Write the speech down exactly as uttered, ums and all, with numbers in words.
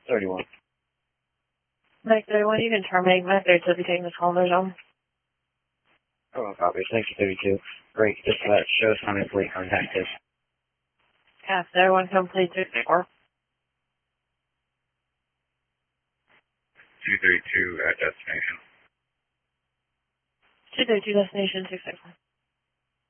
thirty-one. Mike thirty-one, you can terminate. Mike thirty-two will be taking this call on their zone. Oh, copy. Thank you, thirty-two. Great. Just uh, show us how many fleet contact is. Yeah, thirty-one, complete two thirty-four. two thirty-two at destination. two thirty-two, destination six six one.